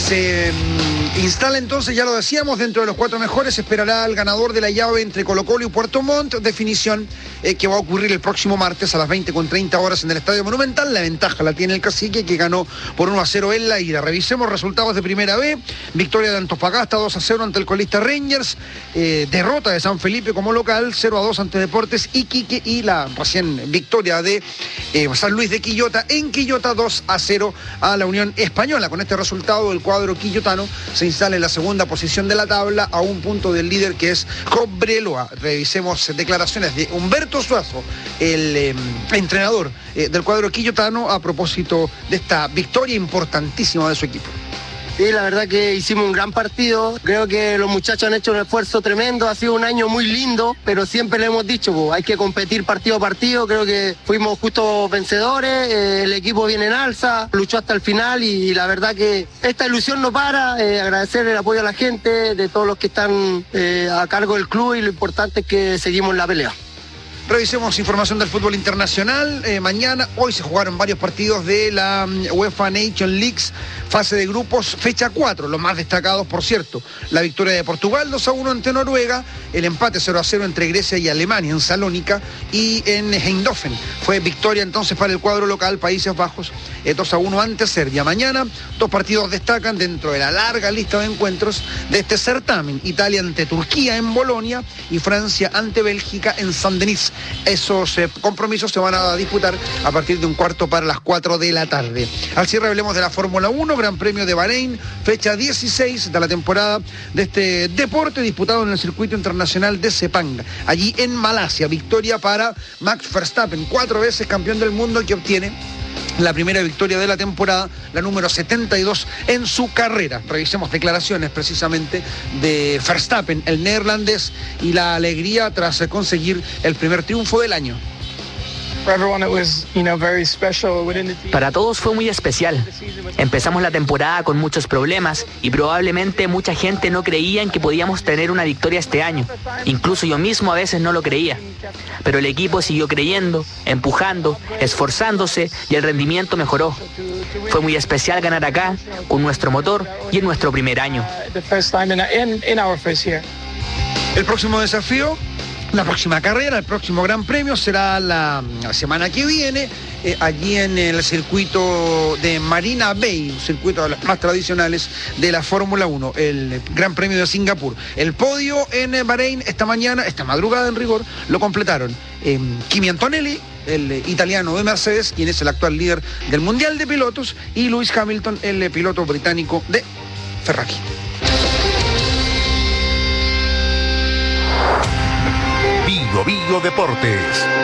Se instala entonces, ya lo decíamos, dentro de los 4 mejores, esperará al ganador de la llave entre Colo-Colo y Puerto Montt, definición que va a ocurrir el próximo martes a las 20:30 en el Estadio Monumental. La ventaja la tiene el Cacique, que ganó por 1-0 en la ida. Revisemos resultados de Primera B: victoria de Antofagasta 2-0 ante el colista Rangers, derrota de San Felipe como local 0-2 ante Deportes Iquique, y la recién victoria de San Luis de Quillota en Quillota 2-0 a la Unión Española. Con este resultado, el cuadro quillotano se instala en la segunda posición de la tabla, a un punto del líder, que es Cobreloa. Revisemos declaraciones de Humberto Suazo, el entrenador del cuadro quillotano, a propósito de esta victoria importantísima de su equipo. Sí, la verdad que hicimos un gran partido. Creo que los muchachos han hecho un esfuerzo tremendo. Ha sido un año muy lindo, pero siempre le hemos dicho, hay que competir partido a partido. Creo que fuimos justos vencedores. El equipo viene en alza, luchó hasta el final, y la verdad que esta ilusión no para. Agradecer el apoyo a la gente, de todos los que están a cargo del club, y lo importante es que seguimos en la pelea. Revisemos información del fútbol internacional. Hoy se jugaron varios partidos de la UEFA Nations League, fase de grupos, fecha 4. Los más destacados, por cierto: la victoria de Portugal 2-1 ante Noruega, el empate 0-0 entre Grecia y Alemania en Salónica, y en Eindhoven fue victoria entonces para el cuadro local, Países Bajos, 2-1 ante Serbia. Mañana 2 partidos destacan dentro de la larga lista de encuentros de este certamen: Italia ante Turquía en Bolonia y Francia ante Bélgica en Saint-Denis. Esos compromisos se van a disputar a partir de 1/4 para las 4 de la tarde. Al cierre hablemos de la Fórmula 1, Gran Premio de Bahrein, fecha 16 de la temporada de este deporte, disputado en el circuito internacional de Sepang, allí en Malasia. Victoria para Max Verstappen, 4 veces campeón del mundo, que obtiene la primera victoria de la temporada, la número 72 en su carrera. Revisemos declaraciones precisamente de Verstappen, el neerlandés, y la alegría tras conseguir el primer triunfo del año. Para todos fue muy especial. Empezamos la temporada con muchos problemas y probablemente mucha gente no creía en que podíamos tener una victoria este año. Incluso yo mismo a veces no lo creía. Pero el equipo siguió creyendo, empujando, esforzándose, y el rendimiento mejoró. Fue muy especial ganar acá, con nuestro motor y en nuestro primer año. El próximo desafío, la próxima carrera, el próximo Gran Premio será la semana que viene, allí en el circuito de Marina Bay, un circuito de los más tradicionales de la Fórmula 1, el Gran Premio de Singapur. El podio en Bahrein esta madrugada en rigor, lo completaron Kimi Antonelli, el italiano de Mercedes, quien es el actual líder del Mundial de Pilotos, y Lewis Hamilton, el piloto británico de Ferrari. Bio Deportes.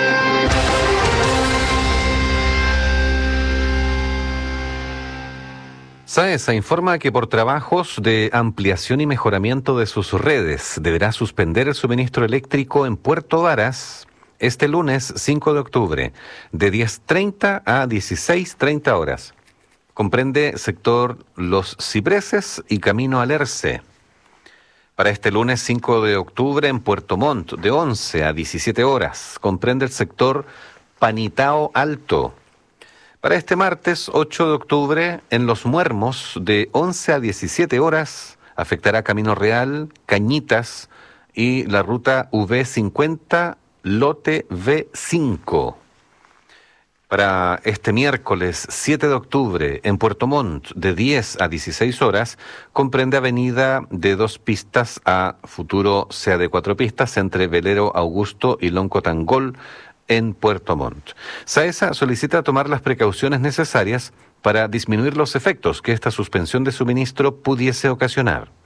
SAESA informa que por trabajos de ampliación y mejoramiento de sus redes deberá suspender el suministro eléctrico en Puerto Varas este lunes 5 de octubre de 10:30 a 16:30 horas. Comprende sector Los Cipreses y Camino Alerce. Para este lunes 5 de octubre en Puerto Montt, de 11 a 17 horas, comprende el sector Panitao Alto. Para este martes 8 de octubre, en Los Muermos, de 11 a 17 horas, afectará Camino Real, Cañitas y la ruta V50, lote V5. Para este miércoles 7 de octubre, en Puerto Montt, de 10 a 16 horas, comprende avenida de 2 pistas a futuro sea de 4 pistas entre Velero Augusto y Loncotangol en Puerto Montt. SAESA solicita tomar las precauciones necesarias para disminuir los efectos que esta suspensión de suministro pudiese ocasionar.